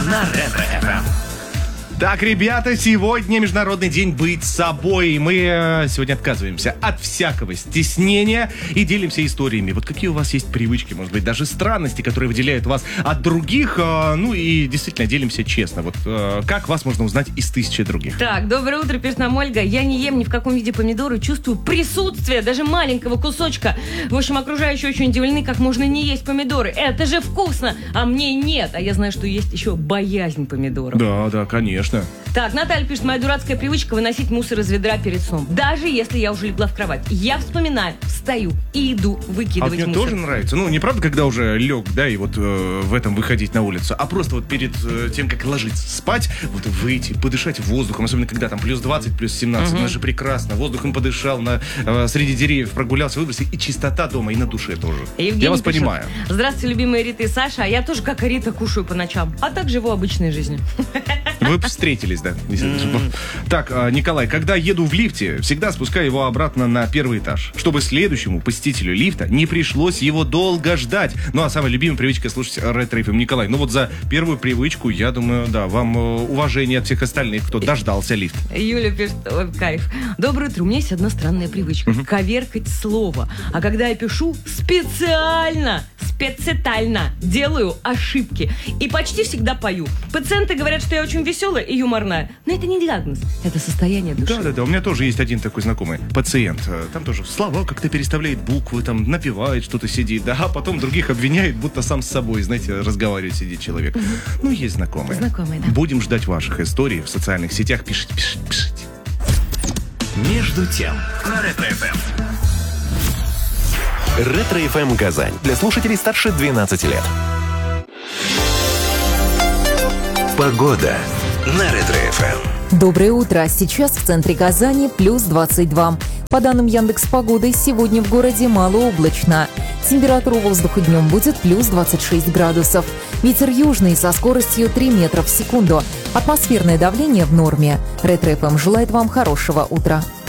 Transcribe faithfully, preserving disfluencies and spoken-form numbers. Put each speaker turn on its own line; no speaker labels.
на Ретро-эф эм.
Так, ребята, сегодня Международный день быть собой. Мы э, сегодня отказываемся от всякого стеснения и делимся историями. Вот какие у вас есть привычки, может быть, даже странности, которые выделяют вас от других. Э, ну и действительно делимся честно. Вот э, как вас можно узнать из тысячи других?
Так, доброе утро, пишет нам Ольга. Я не ем ни в каком виде помидоры, чувствую присутствие даже маленького кусочка. В общем, окружающие очень удивлены, как можно не есть помидоры. Это же вкусно, а мне нет. А я знаю, что есть еще боязнь помидоров.
Да, да, конечно.
Так, Наталья пишет, моя дурацкая привычка выносить мусор из ведра перед сном. Даже если я уже легла в кровать. Я вспоминаю, встаю и иду выкидывать
а мне
мусор.
тоже нравится. Ну, не правда, когда уже лег, да, и вот э, в этом выходить на улицу, а просто вот перед э, тем, как ложиться спать, вот выйти, подышать воздухом, особенно когда там плюс двадцать, плюс семнадцать,
Угу.
это же прекрасно. Воздухом подышал, на, э, среди деревьев прогулялся, выбросил, и чистота дома, и на душе тоже.
Евгений
я вас
пишет,
понимаю.
здравствуйте, любимые Рита и Саша. А я тоже, как и Рита, кушаю по ночам. А так живу обычной жизнью.
Вы встретились, да? Mm-hmm. Так, Николай, когда еду в лифте, всегда спускаю его обратно на первый этаж, чтобы следующему посетителю лифта не пришлось его долго ждать. Ну, а самая любимая привычка слушать Ретро-эф эм. Николай, ну вот за первую привычку, я думаю, да, вам уважение от всех остальных, кто дождался лифт.
Юля пишет, ой, кайф. Доброе утро, у меня есть одна странная привычка. Mm-hmm. Коверкать слово. А когда я пишу, специально, специально делаю ошибки. И почти всегда пою. Пациенты говорят, что я очень веселая и юморная. Но это не диагноз, это состояние души.
Да-да-да, у меня тоже есть один такой знакомый пациент. Там тоже слова как-то переставляет буквы, там напевает, что-то сидит, да, а потом других обвиняет, будто сам с собой, знаете, разговаривает, сидит человек. Угу. Ну, есть знакомые.
Знакомые, да.
Будем ждать ваших историй в социальных сетях. Пишите, пишите, пишите.
Между тем, на Ретро-эф эм.
Ретро-эф эм Казань. Для слушателей старше двенадцати лет. Погода на Ретро-эф эм.
Доброе утро. Сейчас в центре Казани плюс двадцать два. По данным Яндекс.Погоды, сегодня в городе малооблачно. Температура воздуха днем будет плюс двадцать шесть градусов. Ветер южный со скоростью три метра в секунду. Атмосферное давление в норме. Ретро-эф эм желает вам хорошего утра.